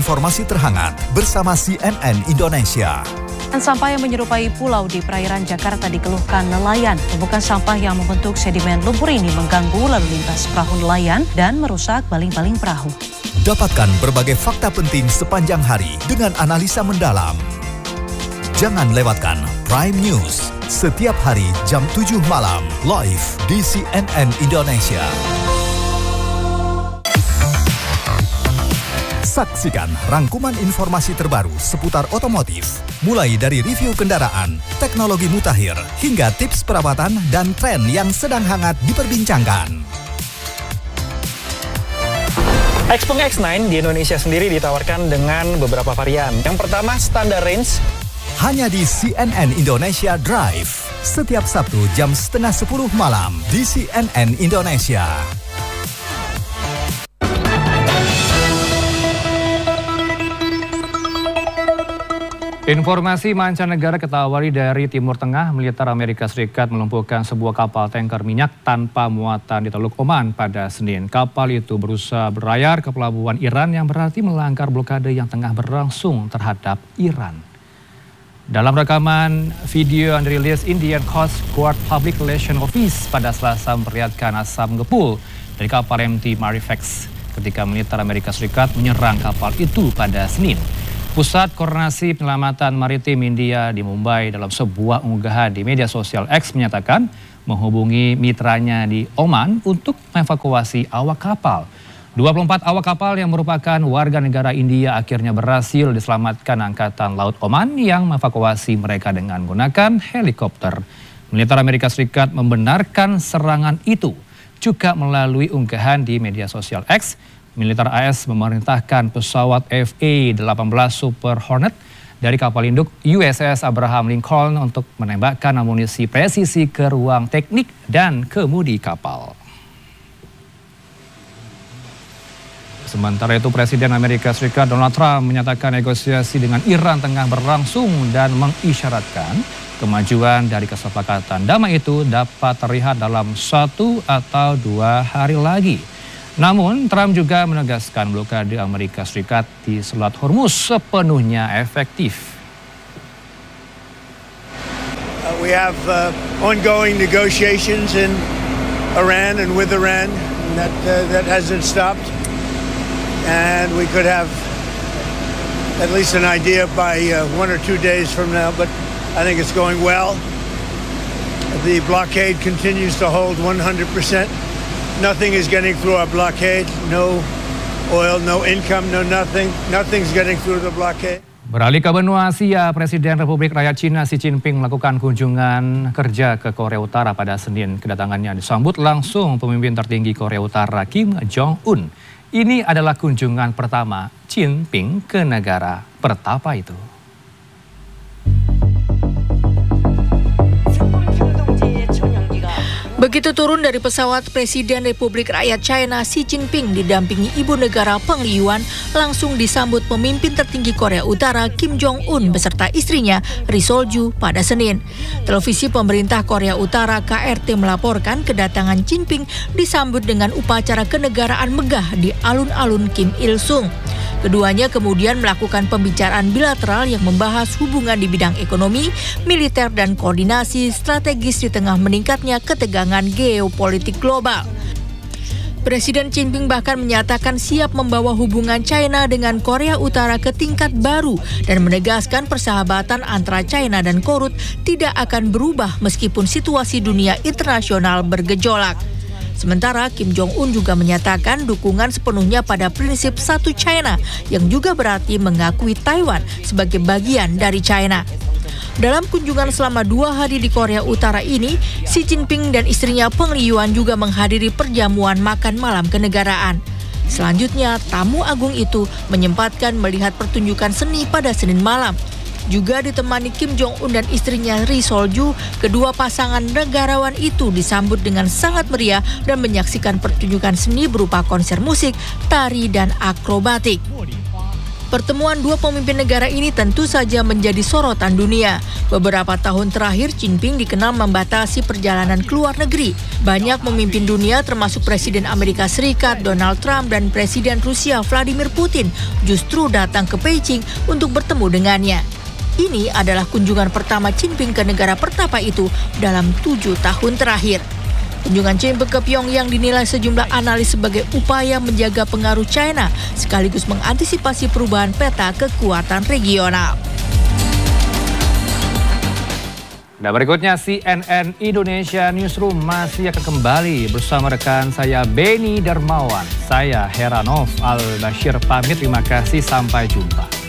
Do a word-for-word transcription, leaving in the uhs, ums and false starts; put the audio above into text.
informasi terhangat bersama C N N Indonesia. Sampah yang menyerupai pulau di perairan Jakarta dikeluhkan nelayan. Tumpukan sampah yang membentuk sedimen lumpur ini mengganggu lalu lintas perahu nelayan dan merusak baling-baling perahu. Dapatkan berbagai fakta penting sepanjang hari dengan analisa mendalam. Jangan lewatkan Prime News setiap hari jam tujuh malam live di C N N Indonesia. Saksikan rangkuman informasi terbaru seputar otomotif, mulai dari review kendaraan, teknologi mutakhir, hingga tips perawatan dan tren yang sedang hangat diperbincangkan. Xpeng X sembilan di Indonesia sendiri ditawarkan dengan beberapa varian. Yang pertama, standar range. Hanya di C N N Indonesia Drive, setiap Sabtu jam setengah sepuluh malam di C N N Indonesia. Informasi mancanegara kita awali dari Timur Tengah. Militer Amerika Serikat melumpuhkan sebuah kapal tanker minyak tanpa muatan di Teluk Oman pada Senin. Kapal itu berusaha berlayar ke pelabuhan Iran yang berarti melanggar blokade yang tengah berlangsung terhadap Iran. Dalam rekaman video yang dirilis Indian Coast Guard Public Relations Office pada Selasa memperlihatkan asap mengepul dari kapal M T Marifax ketika militer Amerika Serikat menyerang kapal itu pada Senin. Pusat Koordinasi Penyelamatan Maritim India di Mumbai dalam sebuah unggahan di media sosial X menyatakan menghubungi mitranya di Oman untuk mengevakuasi awak kapal. dua puluh empat awak kapal yang merupakan warga negara India akhirnya berhasil diselamatkan Angkatan Laut Oman yang mengevakuasi mereka dengan menggunakan helikopter. Militer Amerika Serikat membenarkan serangan itu. Juga melalui unggahan di media sosial X, militer A S memerintahkan pesawat F A delapan belas Super Hornet dari kapal induk U S S Abraham Lincoln untuk menembakkan amunisi presisi ke ruang teknik dan kemudi kapal. Sementara itu, Presiden Amerika Serikat Donald Trump menyatakan negosiasi dengan Iran tengah berlangsung dan mengisyaratkan kemajuan dari kesepakatan damai itu dapat terlihat dalam satu atau dua hari lagi. Namun, Trump juga menegaskan blokade Amerika Serikat di Selat Hormuz sepenuhnya efektif. Uh, we have uh, ongoing negotiations in Iran and with Iran, and that uh, that hasn't stopped. And we could have at least an idea by uh, one or two days from now, but I think it's going well. The blockade continues to hold one hundred percent. Nothing is getting through our blockade. No oil, no income, no nothing. Nothing's getting through the blockade. Beralih ke benua Asia, Presiden Republik Rakyat Cina Xi Jinping melakukan kunjungan kerja ke Korea Utara pada Senin. Kedatangannya disambut langsung pemimpin tertinggi Korea Utara Kim Jong-un. Ini adalah kunjungan pertama Jinping ke negara pertapa itu. Begitu turun dari pesawat, Presiden Republik Rakyat China Xi Jinping didampingi Ibu Negara Peng Liyuan langsung disambut pemimpin tertinggi Korea Utara Kim Jong-un beserta istrinya Ri Sol-ju pada Senin. Televisi pemerintah Korea Utara K R T melaporkan kedatangan Jinping disambut dengan upacara kenegaraan megah di alun-alun Kim Il Sung. Keduanya kemudian melakukan pembicaraan bilateral yang membahas hubungan di bidang ekonomi, militer, dan koordinasi strategis di tengah meningkatnya ketegangan geopolitik global. Presiden Jinping bahkan menyatakan siap membawa hubungan China dengan Korea Utara ke tingkat baru dan menegaskan persahabatan antara China dan Korut tidak akan berubah meskipun situasi dunia internasional bergejolak. Sementara Kim Jong-un juga menyatakan dukungan sepenuhnya pada prinsip satu China yang juga berarti mengakui Taiwan sebagai bagian dari China. Dalam kunjungan selama dua hari di Korea Utara ini, Xi Jinping dan istrinya Peng Liyuan juga menghadiri perjamuan makan malam kenegaraan. Selanjutnya, tamu agung itu menyempatkan melihat pertunjukan seni pada Senin malam. Juga ditemani Kim Jong-un dan istrinya Ri Sol-ju, kedua pasangan negarawan itu disambut dengan sangat meriah dan menyaksikan pertunjukan seni berupa konser musik, tari, dan akrobatik. Pertemuan dua pemimpin negara ini tentu saja menjadi sorotan dunia. Beberapa tahun terakhir, Jinping dikenal membatasi perjalanan ke luar negeri. Banyak pemimpin dunia termasuk Presiden Amerika Serikat Donald Trump dan Presiden Rusia Vladimir Putin justru datang ke Beijing untuk bertemu dengannya. Ini adalah kunjungan pertama Jinping ke negara pertapa itu dalam tujuh tahun terakhir. Kunjungan Jinping ke Pyongyang dinilai sejumlah analis sebagai upaya menjaga pengaruh China sekaligus mengantisipasi perubahan peta kekuatan regional. Nah, berikutnya C N N Indonesia Newsroom masih akan kembali bersama rekan saya Beni Darmawan. Saya Heranov Al-Bashir pamit, terima kasih, sampai jumpa.